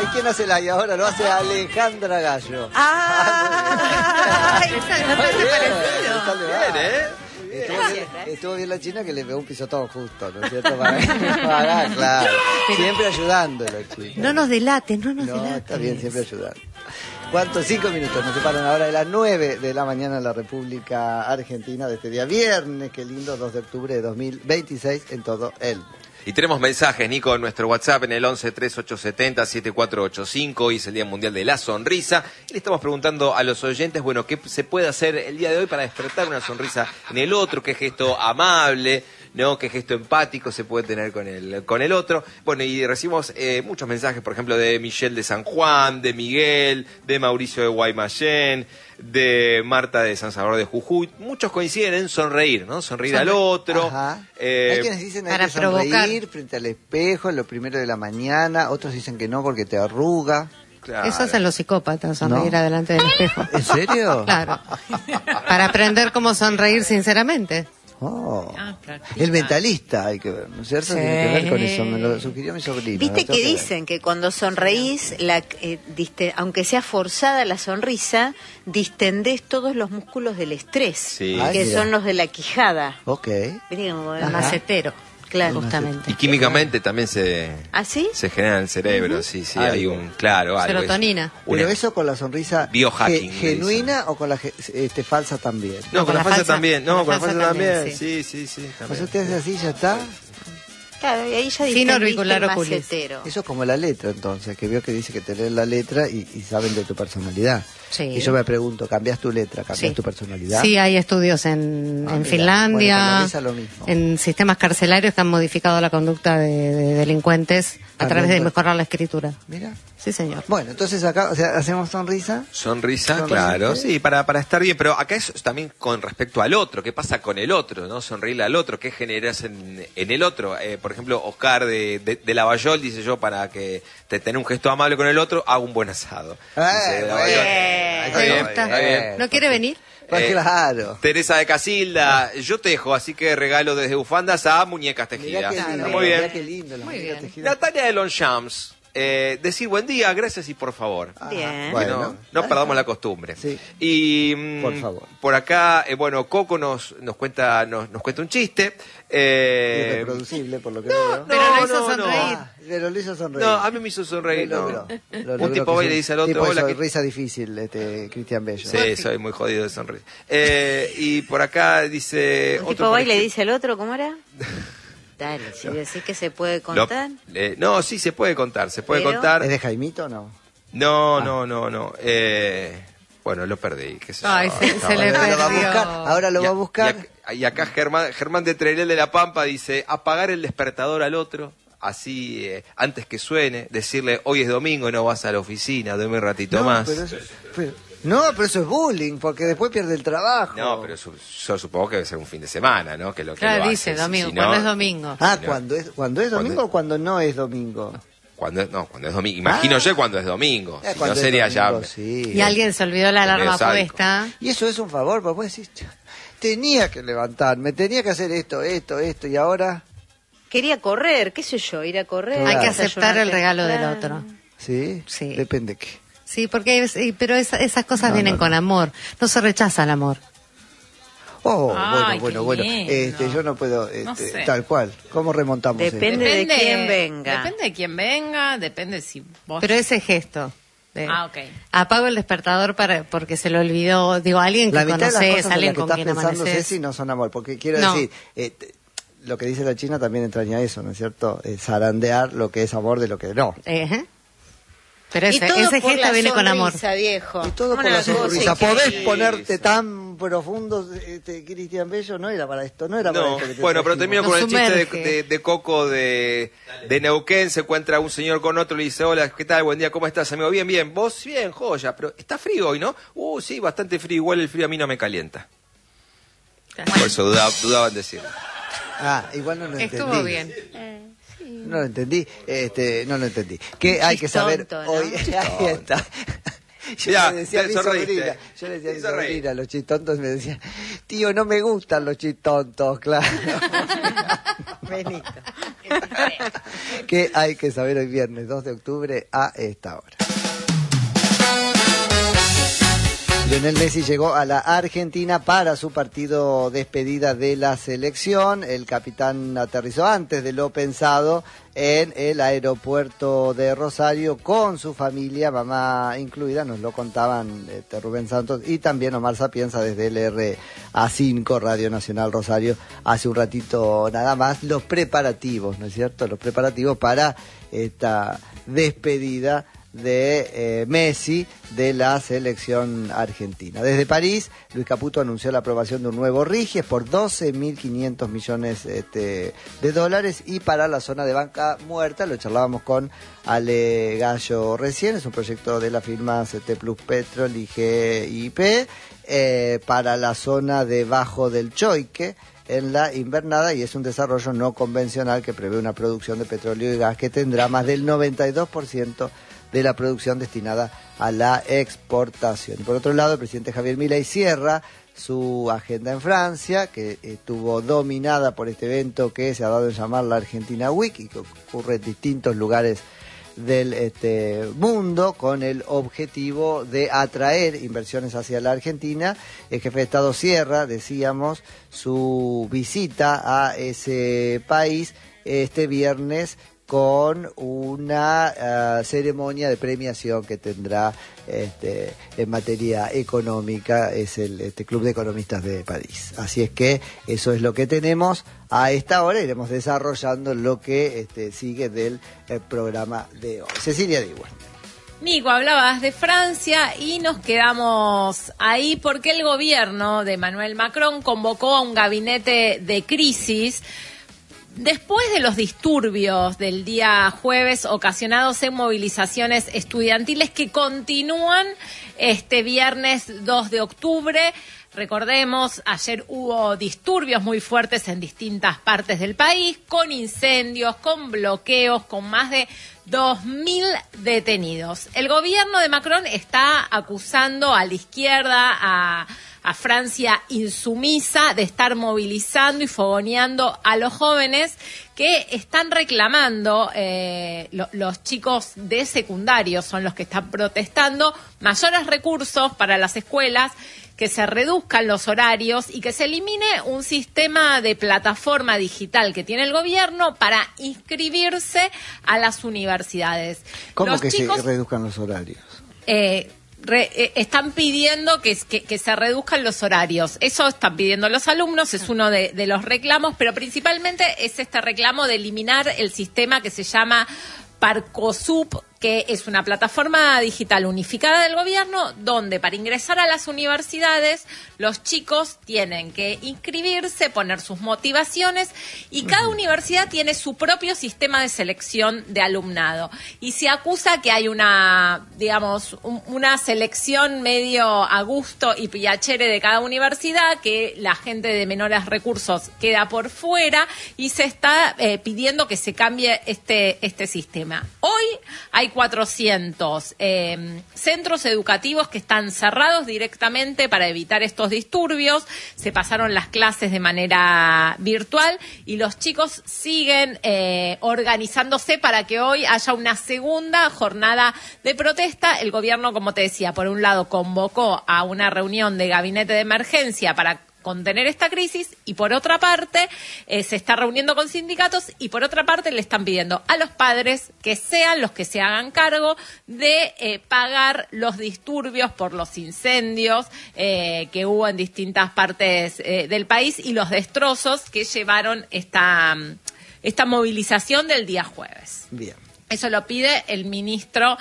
¿quién hace la y ahora? Lo hace Alejandra Gallo. Estuvo bien la China que le pegó un pisotón justo, ¿no es cierto? Claro. Siempre ayudándolo, chicos. No nos delates, no nos delates. Está bien, siempre ayudando. ¿Cuántos? 5 minutos nos separan ahora de las 9 de la mañana en la República Argentina de este día viernes. Qué lindo, 2 de octubre de 2026 en todo el mundo. Y tenemos mensajes, Nico, en nuestro WhatsApp en el 11-3870-7485. Hoy es el Día Mundial de la Sonrisa. Y le estamos preguntando a los oyentes, bueno, ¿qué se puede hacer el día de hoy para despertar una sonrisa en el otro? ¿Qué gesto amable, no? ¿Qué gesto empático se puede tener con el otro? Bueno, y recibimos muchos mensajes, por ejemplo, de Michelle de San Juan, de Miguel, de Mauricio de Guaymallén, de Marta de San Salvador de Jujuy. Muchos coinciden en sonreír, ¿no? Sonreír al otro. Hay quienes dicen hay que sonreír frente al espejo en lo primero de la mañana. Otros dicen que no porque te arruga. Claro. Eso hacen los psicópatas, sonreír adelante del espejo. ¿En serio? Claro. Para aprender cómo sonreír sinceramente. El Mentalista hay que ver, ¿no es cierto? Sí. Tiene que ver con eso, me lo sugirió mi sobrino. Viste que dicen que cuando sonreís, aunque sea forzada la sonrisa, distendés todos los músculos del estrés, que son los de la quijada. Ok. El macetero. Claro, justamente. Y químicamente también se genera en el cerebro, sí, hay un, claro, algo. Serotonina. Pero eso con la sonrisa biohacking, genuina o con la falsa también. No, con la falsa también, sí. Pues usted hace así, ya está. Claro, y ahí ya sin auricular oculis. Macetero. Eso es como la letra, entonces, que veo que dice que te leen la letra y saben de tu personalidad. Sí. Y yo me pregunto, ¿cambias tu letra? ¿Cambias tu personalidad? Sí, hay estudios en Finlandia, bueno, lo mismo. En sistemas carcelarios que han modificado la conducta de delincuentes a través de mejorar la escritura. Mira. Sí, señor. Bueno, entonces acá, hacemos sonrisa. Sonrisa, claro, sí, para estar bien, pero acá es también con respecto al otro, ¿qué pasa con el otro, no? Sonreírle al otro, ¿qué generas en el otro? Por ejemplo, Oscar de Lavallol dice yo, para que tener un gesto amable con el otro, hago un buen asado. Está bien. ¿No quiere venir? Claro. Teresa de Casilda, yo tejo, así que regalo desde bufandas a muñecas tejidas. Muy bien. Qué lindo, muy bien. Natalia de Longchamps. Decir buen día, gracias y por favor. Bien. Bueno, no perdamos la costumbre. Sí. Y por favor. Por acá, Coco nos cuenta un chiste. Irreproducible, por lo que veo. Pero lo hizo sonreír. Pero lo hizo sonreír. No, a mí me hizo sonreír. Un tipo va y le dice al otro, hola. Risa difícil, Cristian Bello. Sí, soy muy jodido de sonreír. Y por acá dice... Un tipo va y le dice al otro, ¿cómo era? Dale, si decís que se puede contar. No, sí, se puede contar, contar. ¿Es de Jaimito o no? No. Bueno, lo perdí. ¿Qué sé yo? Ay, se le perdió. Ahora lo va a buscar. Y acá Germán de Trelel de La Pampa dice, apagar el despertador al otro, así antes que suene, decirle, hoy es domingo, no vas a la oficina, duerme un ratito más. Pero eso es bullying, porque después pierde el trabajo. No, pero yo supongo que debe ser un fin de semana, ¿no? Que lo dice hace. domingo, si no, cuando es domingo. ¿Cuando es domingo o cuando no es domingo? Cuando es domingo. Imagino yo cuando es domingo. Si no sería domingo, ya... Sí. Y alguien se olvidó la alarma puesta. Y eso es un favor, porque vos decís, tenía que levantarme, tenía que hacer esto, y ahora... Quería correr, qué sé yo, ir a correr. Claro. Hay que aceptar el regalo del otro. ¿Sí? Sí. Depende de qué. Sí, porque pero esas cosas vienen con amor. No se rechaza el amor. Bueno. Yo no puedo, No sé. tal cual. ¿Cómo remontamos Depende de quién venga. Depende de quién venga, depende si vos... Pero ese gesto. ok. Apago el despertador porque se lo olvidó. Digo, alguien que La mitad de las conoces, cosas alguien en las que con estás quien pensando, amaneces. Ceci, no son amor. Porque quiero No. decir, lo que dice la China también entraña eso, ¿no es cierto? Zarandear lo que es amor de lo que no. Pero Y todo ese por gesto la viene con amor. sonrisa, viejo. Y todo por la sonrisa. Podés ponerte tan profundo, Cristian Bello, no era para esto, no era para esto. Que te Bueno, pero trajimos. termino con el sumerge. chiste de Coco de Neuquén. Se encuentra un señor con otro y le dice, hola, ¿qué tal? Buen día, ¿cómo estás, amigo? Bien, vos bien, joya, pero está frío hoy, ¿no? Sí, bastante frío, igual el frío a mí no me calienta. Por eso dudaban decirlo. Igual no lo entendí. Estuvo bien. No lo entendí, no lo entendí. ¿Qué hay que saber Chistonto, ¿no? hoy? Ahí está. Yo Mirá, le decía a mi sonreíste. sobrina, los chistontos, me decía, tío, no me gustan los chistontos, claro. Benito. ¿Qué hay que saber hoy viernes 2 de octubre a esta hora? Lionel Messi llegó a la Argentina para su partido despedida de la selección. El capitán aterrizó antes de lo pensado en el aeropuerto de Rosario con su familia, mamá incluida, nos lo contaban Rubén Santos y también Omar Sapienza desde LRA5, Radio Nacional Rosario, hace un ratito nada más, los preparativos, ¿no es cierto? Los preparativos para esta despedida de Messi de la selección argentina. Desde París, Luis Caputo anunció la aprobación de un nuevo RIGIES por 12.500 millones de dólares y para la zona de banca muerta, lo charlábamos con Ale Gallo recién, es un proyecto de la firma CT Plus Petrol y GIP para la zona debajo del Choique en la invernada y es un desarrollo no convencional que prevé una producción de petróleo y gas que tendrá más del 92% de la producción destinada a la exportación. Y por otro lado, el presidente Javier Milei cierra su agenda en Francia, que estuvo dominada por este evento que se ha dado en llamar la Argentina Week y que ocurre en distintos lugares del mundo con el objetivo de atraer inversiones hacia la Argentina. El jefe de Estado cierra, decíamos, su visita a ese país este viernes con una ceremonia de premiación que tendrá en materia económica, es el Club de Economistas de París. Así es que eso es lo que tenemos a esta hora, iremos desarrollando lo que sigue del programa de hoy. Cecilia Diwan. Nico, hablabas de Francia y nos quedamos ahí porque el gobierno de Emmanuel Macron convocó a un gabinete de crisis después de los disturbios del día jueves ocasionados en movilizaciones estudiantiles que continúan este viernes 2 de octubre. Recordemos, ayer hubo disturbios muy fuertes en distintas partes del país, con incendios, con bloqueos, con más de 2.000 detenidos. El gobierno de Macron está acusando a la izquierda, a Francia insumisa, de estar movilizando y fogoneando a los jóvenes que están reclamando, los chicos de secundario son los que están protestando, mayores recursos para las escuelas, que se reduzcan los horarios y que se elimine un sistema de plataforma digital que tiene el gobierno para inscribirse a las universidades. ¿Cómo los que chicos, se reduzcan los horarios? Están pidiendo que se reduzcan los horarios. Eso están pidiendo los alumnos, es uno de los reclamos, pero principalmente es este reclamo de eliminar el sistema que se llama Parcosup, que es una plataforma digital unificada del gobierno, donde para ingresar a las universidades los chicos tienen que inscribirse, poner sus motivaciones y cada universidad tiene su propio sistema de selección de alumnado. Y se acusa que hay una selección medio a gusto y piacere de cada universidad, que la gente de menores recursos queda por fuera y se está pidiendo que se cambie este sistema. Hoy hay 400 centros educativos que están cerrados directamente para evitar estos disturbios. Se pasaron las clases de manera virtual y los chicos siguen organizándose para que hoy haya una segunda jornada de protesta. El gobierno, como te decía, por un lado convocó a una reunión de gabinete de emergencia para contener esta crisis y por otra parte se está reuniendo con sindicatos y por otra parte le están pidiendo a los padres que sean los que se hagan cargo de pagar los disturbios por los incendios que hubo en distintas partes del país y los destrozos que llevaron esta movilización del día jueves. Bien. Eso lo pide el ministro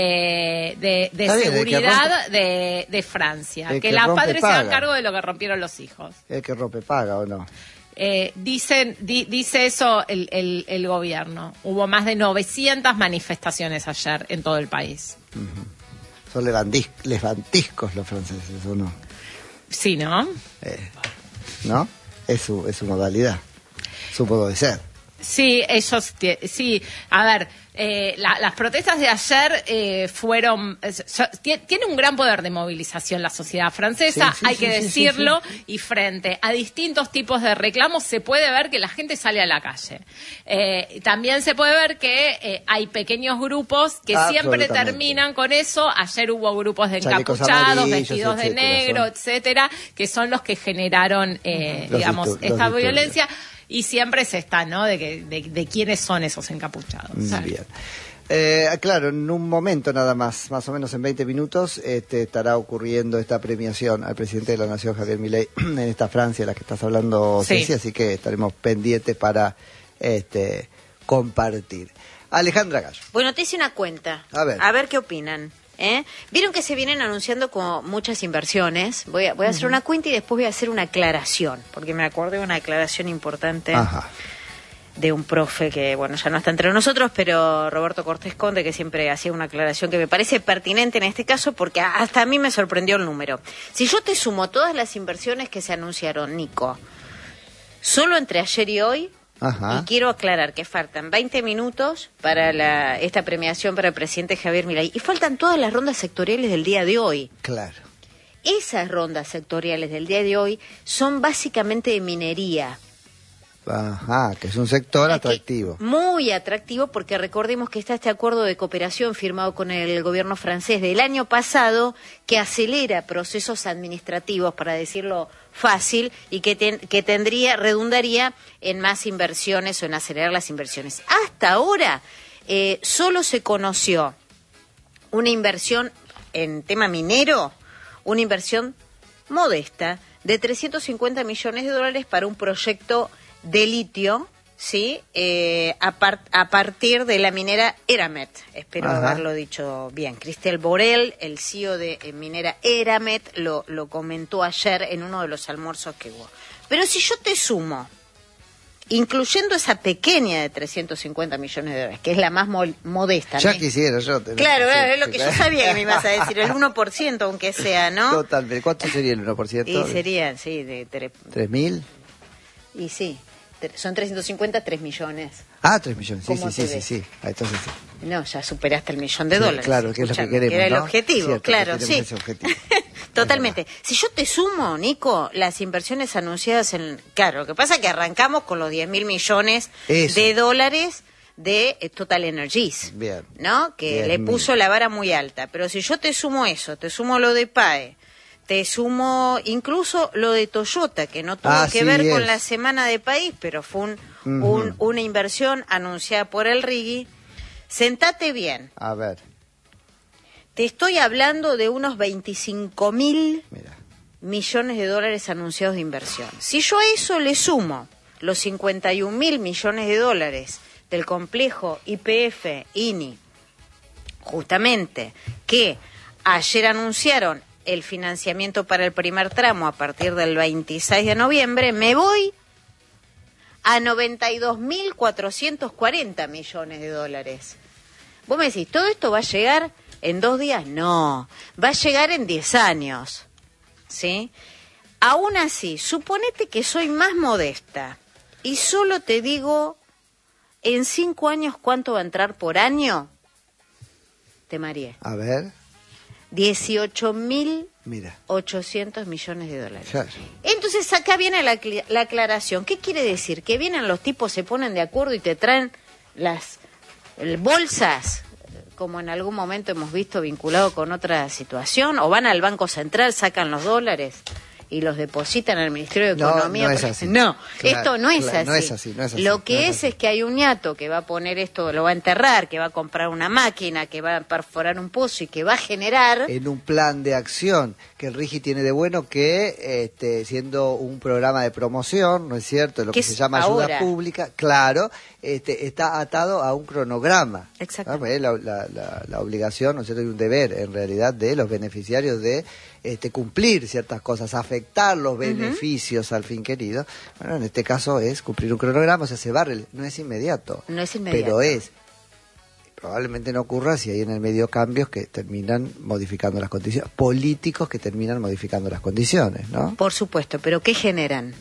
de Seguridad de Francia, que los padres se hagan cargo de lo que rompieron los hijos. El que rompe paga, ¿o no? Dice eso el gobierno. Hubo más de 900 manifestaciones ayer en todo el país. Uh-huh. Son levantiscos los franceses, ¿o no? Sí, ¿no? ¿No? Es su modalidad, su modo de ser. Sí, ellos, sí, a ver, las protestas de ayer fueron, tiene un gran poder de movilización la sociedad francesa, hay que decirlo, y frente a distintos tipos de reclamos se puede ver que la gente sale a la calle. También se puede ver que hay pequeños grupos que siempre terminan con eso. Ayer hubo grupos de encapuchados, vestidos de negro, etcétera, que son los que generaron, digamos, esta violencia. Y siempre se está, ¿no?, de quiénes son esos encapuchados. Bien. Claro, en un momento nada más o menos en 20 minutos, estará ocurriendo esta premiación al presidente de la Nación, Javier Milei, en esta Francia de la que estás hablando, Ceci, así que estaremos pendientes para compartir. Alejandra Gallo. Bueno, te hice una cuenta. A ver qué opinan. Vieron que se vienen anunciando como muchas inversiones. Voy a hacer una cuenta y después voy a hacer una aclaración, porque me acordé de una aclaración importante de un profe que, bueno, ya no está entre nosotros, pero Roberto Cortés Conde, que siempre hacía una aclaración que me parece pertinente en este caso, porque hasta a mí me sorprendió el número. Si yo te sumo todas las inversiones que se anunciaron, Nico, solo entre ayer y hoy, y quiero aclarar que faltan 20 minutos para esta premiación para el presidente Javier Milei, y faltan todas las rondas sectoriales del día de hoy. Claro. Esas rondas sectoriales del día de hoy son básicamente de minería. Que es un sector atractivo. Muy atractivo, porque recordemos que está este acuerdo de cooperación firmado con el gobierno francés del año pasado, que acelera procesos administrativos, para decirlo fácil, y que redundaría en más inversiones o en acelerar las inversiones. Hasta ahora solo se conoció una inversión en tema minero, una inversión modesta de $350 millones para un proyecto de litio, ¿sí? A partir de la minera Eramet. Espero haberlo dicho bien. Cristel Borel, el CEO de minera Eramet, lo comentó ayer en uno de los almuerzos que hubo. Pero si yo te sumo, incluyendo esa pequeña de $350 millones, que es la más modesta. Ya quisiera yo. Claro, es lo que yo sabía que me ibas a decir, el 1% aunque sea, ¿no? Totalmente. ¿Cuánto sería el 1%? Y serían, sí, de ¿3.000? Y sí. Son 350, 3 millones. 3 millones, sí. Entonces sí. No, ya superaste el $1.000.000. Claro, que es lo que queremos, era el ¿no? objetivo, Cierto, claro, sí. Ese objetivo. Totalmente. Si yo te sumo, Nico, las inversiones anunciadas Claro, lo que pasa es que arrancamos con los $10.000 millones de dólares de Total Energies. Bien. ¿No? Que le puso la vara muy alta. Pero si yo te sumo eso, te sumo lo de PAE, te sumo incluso lo de Toyota, que no tuvo que ver con la semana de país, pero fue una inversión anunciada por el RIGI. Sentate bien. A ver. Te estoy hablando de unos 25.000 millones de dólares anunciados de inversión. Si yo a eso le sumo los 51.000 millones de dólares del complejo YPF INI, justamente, que ayer anunciaron el financiamiento para el primer tramo a partir del 26 de noviembre, me voy a 92.440 millones de dólares. Vos me decís, ¿todo esto va a llegar en 2 días? No, va a llegar en 10 años, ¿sí? Aún así, suponete que soy más modesta y solo te digo, en 5 años, ¿cuánto va a entrar por año? Te mareé. A ver. 18.800 millones de dólares. Claro. Entonces acá viene la aclaración. ¿Qué quiere decir? Que vienen los tipos, se ponen de acuerdo y te traen las bolsas, como en algún momento hemos visto vinculado con otra situación, o van al Banco Central, sacan los dólares y los depositan al Ministerio de Economía. No es así. No, claro, esto no es así. No es así. Lo que es que hay un ñato que va a poner esto, lo va a enterrar, que va a comprar una máquina, que va a perforar un pozo y que va a generar... En un plan de acción que el RIGI tiene de bueno, que siendo un programa de promoción, ¿no es cierto?, lo que se llama ayuda pública, claro, está atado a un cronograma. Exacto. La obligación, ¿no es cierto?, y un deber, en realidad, de los beneficiarios de cumplir ciertas cosas, afectar los beneficios al fin querido. Bueno, en este caso es cumplir un cronograma, o sea, se barre, no es inmediato. No es inmediato. Pero probablemente no ocurra si hay en el medio cambios que terminan modificando las condiciones, políticos que terminan modificando las condiciones, ¿no? Por supuesto, pero ¿qué generan?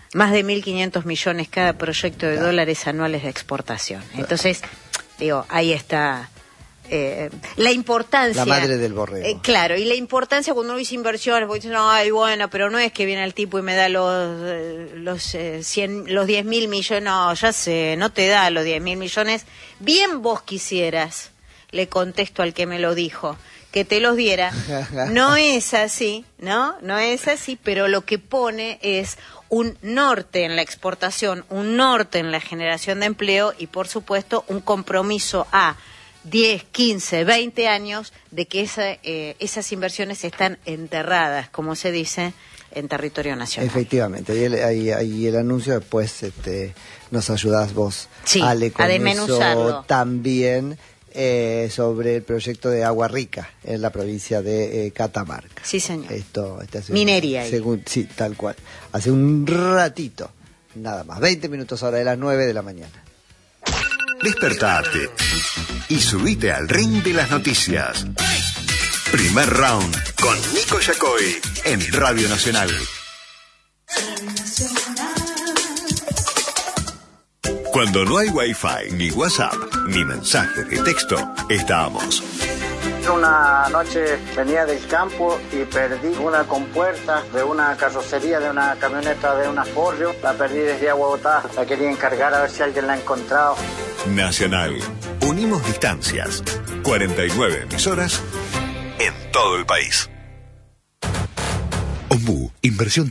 más de 1.500 millones cada proyecto de dólares anuales de exportación. Entonces, digo, ahí está la importancia. La madre del borrego. Claro, y la importancia cuando uno dice inversiones, porque dicen, ay, bueno, pero no es que viene el tipo y me da los 10.000 millones, no, ya sé, no te da los 10.000 millones. Bien vos quisieras, le contesto al que me lo dijo, que te los diera. No es así, ¿no? No es así, pero lo que pone es un norte en la exportación, un norte en la generación de empleo y, por supuesto, un compromiso a 10, 15, 20 años de que esas inversiones están enterradas, como se dice, en territorio nacional. Efectivamente, ahí el anuncio, después nos ayudás vos, sí, Ale, con a desmenuzarlo. eso también, sobre el proyecto de Agua Rica en la provincia de Catamarca. Sí, señor. Minería. Sí, tal cual. Hace un ratito, nada más, 20 minutos ahora de las 9 de la mañana. Despertate y subite al ring de las noticias. Primer round con Nico Yacoy en Radio Nacional. Cuando no hay Wi-Fi, ni WhatsApp, ni mensajes de texto, estamos. Una noche venía del campo y perdí una compuerta de una carrocería de una camioneta de una Forrio. La perdí desde Agua Botá, la quería encargar a ver si alguien la ha encontrado. Nacional. Unimos distancias. 49 emisoras en todo el país. Ombú, inversión